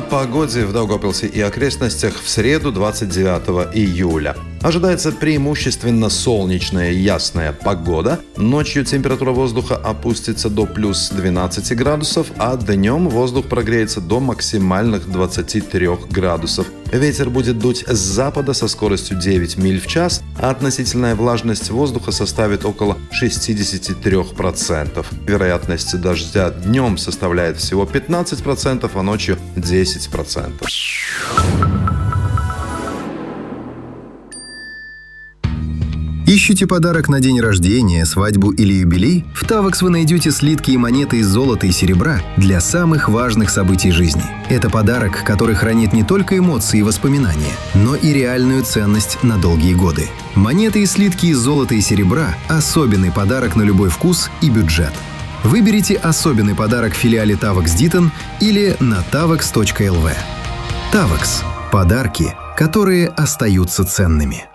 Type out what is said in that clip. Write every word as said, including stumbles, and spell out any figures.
О погоде в Даугавпилсе и окрестностях в среду, двадцать девятого июля. Ожидается преимущественно солнечная и ясная погода. Ночью температура воздуха опустится до плюс двенадцати градусов, а днем воздух прогреется до максимальных двадцати трёх градусов. Ветер будет дуть с запада со скоростью девять миль в час, а относительная влажность воздуха составит около шестьдесят три процента. Вероятность дождя днем составляет всего пятнадцать процентов, а ночью десять процентов. Ищете подарок на день рождения, свадьбу или юбилей? В Тавекс вы найдете слитки и монеты из золота и серебра для самых важных событий жизни. Это подарок, который хранит не только эмоции и воспоминания, но и реальную ценность на долгие годы. Монеты и слитки из золота и серебра – особенный подарок на любой вкус и бюджет. Выберите особенный подарок в филиале Тавекс Дитон или на тавекс точка эл ви. Тавекс – подарки, которые остаются ценными.